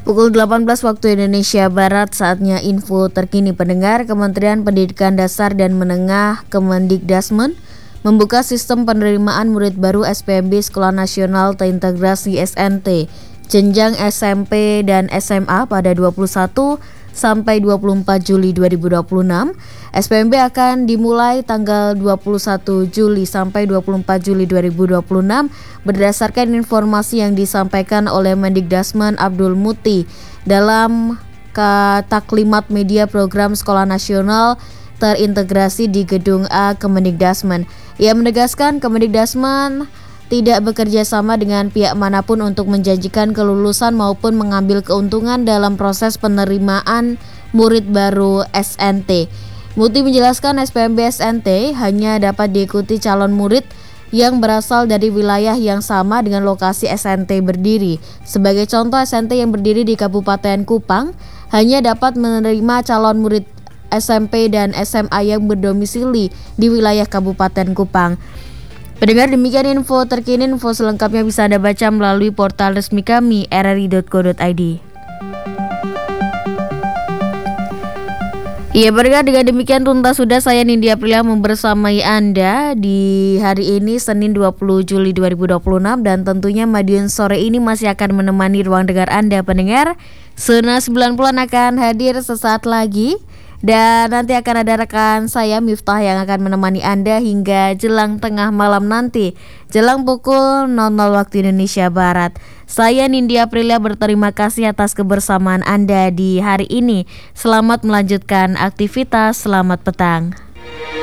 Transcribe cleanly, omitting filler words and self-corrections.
Pukul 18 waktu Indonesia Barat, saatnya info terkini pendengar. Kementerian Pendidikan Dasar dan Menengah Kemendikdasmen membuka sistem penerimaan murid baru SPMB Sekolah Nasional Terintegrasi SNT jenjang SMP dan SMA pada 21 sampai 24 Juli 2026. SPMB akan dimulai tanggal 21 Juli sampai 24 Juli 2026 berdasarkan informasi yang disampaikan oleh Mendikdasmen Abdul Muti dalam Taklimat Media Program Sekolah Nasional Terintegrasi di Gedung A Kemendikdasmen. Ia menegaskan Kemendikdasmen tidak bekerja sama dengan pihak manapun untuk menjanjikan kelulusan maupun mengambil keuntungan dalam proses penerimaan murid baru SNT. Muti menjelaskan SPMB SNT hanya dapat diikuti calon murid yang berasal dari wilayah yang sama dengan lokasi SNT berdiri. Sebagai contoh, SNT yang berdiri di Kabupaten Kupang hanya dapat menerima calon murid SMP dan SMA yang berdomisili di wilayah Kabupaten Kupang. Pendengar, demikian info terkini. Info selengkapnya bisa Anda baca melalui portal resmi kami rri.co.id. Ya pendengar, dengan demikian tuntas sudah saya Nindya Aprilia membersamai Anda di hari ini Senin 20 Juli 2026, dan tentunya Madiun sore ini masih akan menemani ruang dengar Anda pendengar. Sena 90-an akan hadir sesaat lagi. Dan nanti akan ada rekan saya Miftah yang akan menemani Anda hingga jelang tengah malam nanti, jelang pukul 00 waktu Indonesia Barat. Saya Nindya Aprilia berterima kasih atas kebersamaan Anda di hari ini. Selamat melanjutkan aktivitas, selamat petang.